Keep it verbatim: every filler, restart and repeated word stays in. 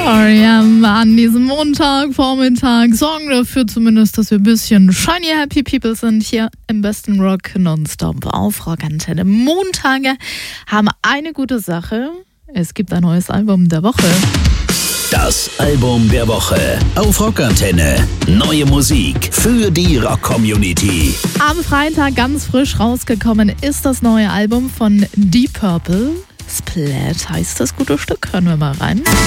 R E M an diesem Montagvormittag sorgen dafür zumindest, dass wir ein bisschen shiny happy people sind hier im besten Rock nonstop auf Rockantenne. Montage haben eine gute Sache. Es gibt ein neues Album der Woche. Das Album der Woche auf Rockantenne. Neue Musik für die Rock-Community. Am Freitag ganz frisch rausgekommen ist das neue Album von Deep Purple. Splat heißt das gute Stück. Hören wir mal rein.